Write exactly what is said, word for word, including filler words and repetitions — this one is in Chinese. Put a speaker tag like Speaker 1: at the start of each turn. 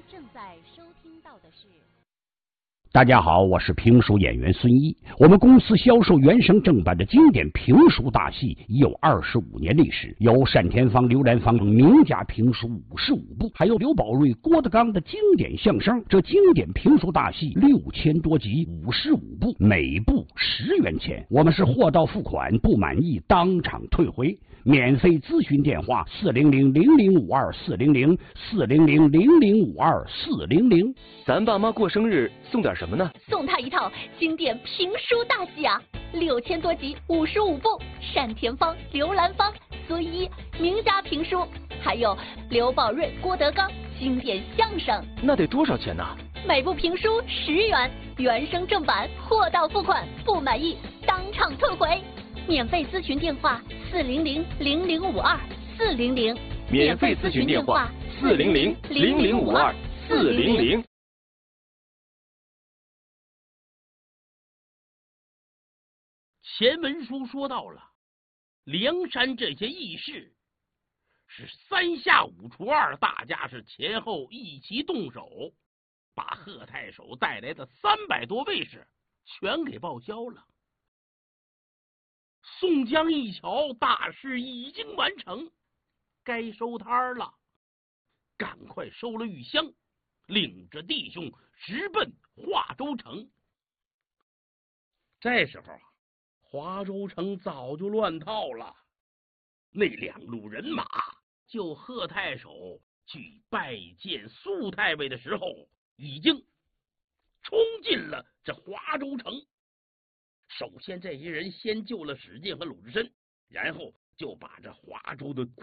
Speaker 1: 正在收听到的是。
Speaker 2: 大家好，我是评书演员孙一。我们公司销售原声正版的经典评书大戏已有二十五年历史，有单田芳、刘兰芳名家评书五十五部，还有刘宝瑞、郭德纲的经典相声。这经典评书大戏六千多集，五十五部，每部十元钱。我们是货到付款，不满意当场退回。免费咨询电话：四零零零零五二四零零四零零零零五二四零零。
Speaker 3: 咱爸妈过生日送点什么呢？
Speaker 1: 送他一套经典评书大戏啊，六千多集，五十五部，单田芳、刘兰芳、孙一名家评书，还有刘宝瑞、郭德纲经典相声。
Speaker 3: 那得多少钱呢？
Speaker 1: 每部评书十元，原声正版，货到付款，不满意当场退回。免费咨询电话：四零零零零五二四零零。
Speaker 3: 免费咨询电话：四零零零零五二四零零。
Speaker 4: 前文书说到了，梁山这些义士是三下五除二，大家是前后一齐动手，把贺太守带来的三百多卫士全给报销了。宋江一瞧，大事已经完成，该收摊了，赶快收了玉香，领着弟兄直奔华州城。这时候啊，华州城早就乱套了，那两路人马就贺太守去拜见苏太尉的时候，已经冲进了这华州城。首先这些人先救了史进和鲁智深，然后就把这华州的